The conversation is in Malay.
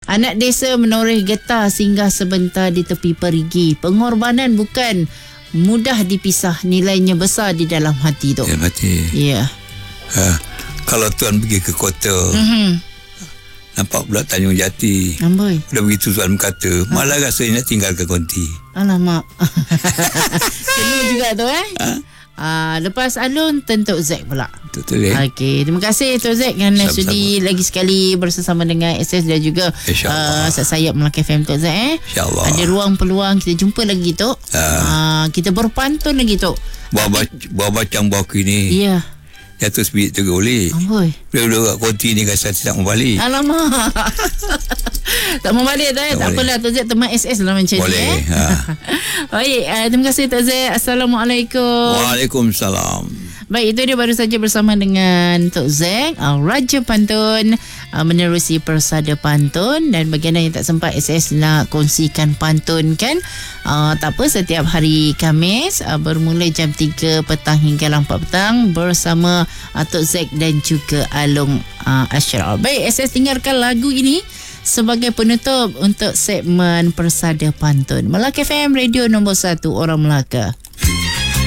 Anak desa menoreh getah singgah sebentar di tepi perigi. Pengorbanan bukan mudah dipisah, nilainya besar di dalam hati tu. Dalam hati. Ya. Kalau tuan pergi ke kota, nampak pula Tanjung Jati. Amboi. Dah begitu tuan berkata, malah rasanya nak tinggalkan konti. Alamak. Kena juga tu lepas Alun tentu Zack pula. Betul. Okey, terima kasih Tok Zack kerana sudi lagi sekali bersama dengan SS dan juga Sayap Melaka FM Tok Zack. InsyaAllah. Ada ruang peluang kita jumpa lagi Tok. Kita berpantun lagi Tok. Buah bacang buah kini. Ya. Jatuh spirit tu boleh. Amboi. Bila konti ni rasa tidak mau balik. Alamak. Tak mau balik tak apalah Tok Zack teman SS lah macam ni. Boleh. Baik, terima kasih Tok Zack. Assalamualaikum. Waalaikumsalam. Baik, itu dia baru saja bersama dengan Tok Zack, Raja Pantun, menerusi Persada Pantun. Dan bagi anda yang tak sempat SS nak kongsikan pantun kan, tak apa, setiap hari Khamis bermula jam 3 petang hingga 4 petang bersama Tok Zack dan juga Alung Ashraf. Baik, SS tinggalkan lagu ini sebagai penutup untuk segmen Persada Pantun. Melaka FM, radio nombor 1 orang Melaka.